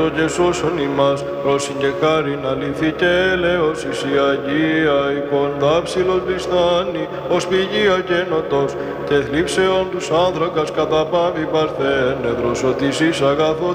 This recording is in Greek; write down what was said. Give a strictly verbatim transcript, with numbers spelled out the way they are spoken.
και σώσον ημάς, πρόσιν και χάριν αληθή και έλεος εις η Αγία εικόντα ψηλός διστάνει, ως πηγία και νοτός, και θλίψεων τους άνθρακας κατά πάμη παρθένε, δροσοτής εις αγαθό